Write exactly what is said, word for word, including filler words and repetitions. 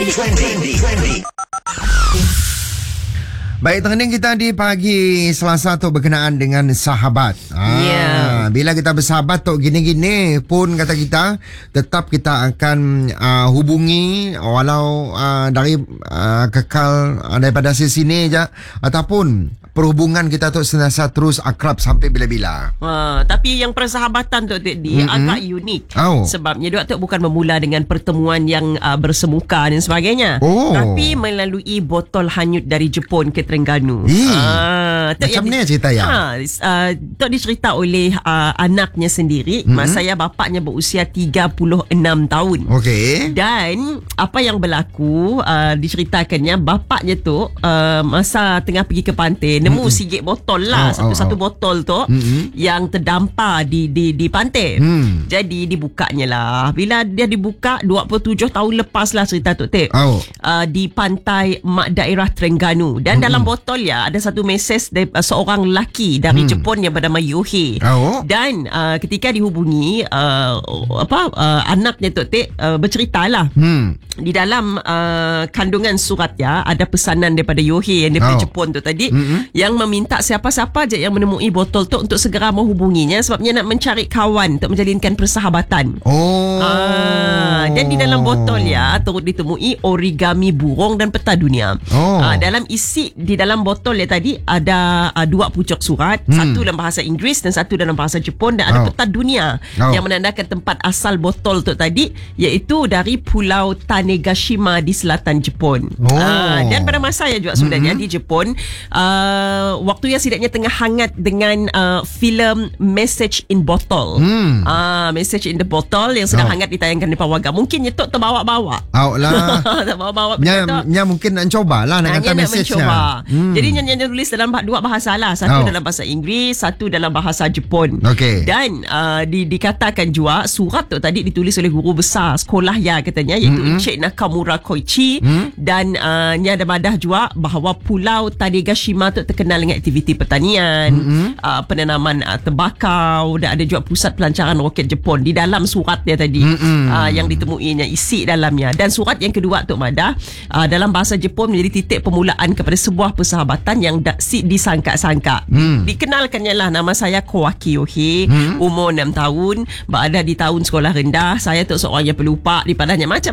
Trendy, trendy. Baik, trending kita di pagi Selasa tu berkenaan dengan sahabat. Ah, Yeah. Bila kita bersahabat tu gini-gini pun kata kita, tetap kita akan uh, hubungi walau uh, dari uh, kekal uh, daripada sini je, ataupun perhubungan kita tu senasa terus akrab sampai bila-bila. Ha, tapi yang persahabatan tu Dik, Mm-mm. agak unik. Oh. Sebabnya dia tu bukan bermula dengan pertemuan yang uh, bersemuka dan sebagainya. Oh. Tapi melalui botol hanyut dari Jepun ke Terengganu. Eh, Ah, Tok macam yang- ni cerita ya? Ha, uh, Tok dicerita oleh uh, anaknya sendiri. Mm-mm. Masa saya bapaknya berusia tiga puluh enam tahun. Okey. Dan apa yang berlaku, uh, diceritakannya bapaknya tu uh, masa tengah pergi ke pantai nemu Mm-mm. sikit botol lah, Oh, satu-satu oh, oh. botol tu Mm-mm. yang terdampar di di di pantai. Hmm. Jadi dibukanya lah. Bila dia dibuka dua puluh tujuh tahun lepas lah cerita tu Tek. Oh. Uh, di pantai mak daerah Terengganu, dan Mm-mm. dalam botol ya ada satu mesej dari uh, seorang lelaki dari Hmm. Jepun yang bernama Yohei. Oh. Dan uh, ketika dihubungi uh, apa uh, anaknya tu Tek uh, bercerita lah. Hmm. Di dalam uh, kandungan surat ya ada pesanan daripada Yohei yang daripada Oh. Jepun tu tadi, Mm-mm. yang meminta siapa-siapa je yang menemui botol tu untuk segera menghubunginya sebabnya nak mencari kawan untuk menjalinkan persahabatan. Oh. Ah, dan di dalam botol ya turut ditemui origami burung dan peta dunia. Oh. Ah, dalam isi di dalam botol ya tadi ada uh, dua pucuk surat, Hmm. satu dalam bahasa Inggeris dan satu dalam bahasa Jepun, dan ada Oh. peta dunia Oh. yang menandakan tempat asal botol tu tadi, iaitu dari Pulau Tanegashima di selatan Jepun. Oh. Ah, dan pada masa yang juga sebenarnya Mm-hmm. di Jepun, uh, waktu yang setidaknya tengah hangat dengan uh, filem Message in Bottle. Hmm. Ah, Message in the Bottle yang sedang Oh. hangat ditayangkan di Pawaga. Mungkin Yetok terbawa-bawa. Awak lah. terbawa-bawa. Nya, betul tak? nya mungkin nak coba lah nak Hanya kata nak mesejnya. mencoba. Hmm. Jadi nyanyian dia tulis dalam bah- dua bahasa lah. Satu Oh. dalam bahasa Inggeris, satu dalam bahasa Jepun. Okey. Dan uh, di, dikatakan juga surat tu tadi ditulis oleh guru besar sekolah ya katanya, iaitu Mm-mm. Encik Nakamura Koichi. Mm. Dan uh, nya ada madah juga bahawa Pulau Tanegashima tu terkenal dengan aktiviti pertanian, Mm-mm. uh, penanaman uh, tembakau, dan ada juga pusat pelancaran roket Jepun di dalam surat dia tadi. Mm-mm. Uh, yang ditemuinya isi dalamnya. Dan surat yang kedua tu Madah, uh, dalam bahasa Jepun menjadi titik permulaan kepada sebuah persahabatan yang da- si disangka-sangka. Hmm. Dikenalkannya lah, nama saya Kowaki Yohei, Hmm. umur enam tahun, berada di tahun sekolah rendah. Saya tu seorang yang pelupa di padanya, macam